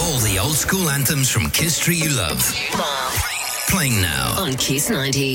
All the old school anthems from Kiss Tree you love. Playing now On Kiss 90.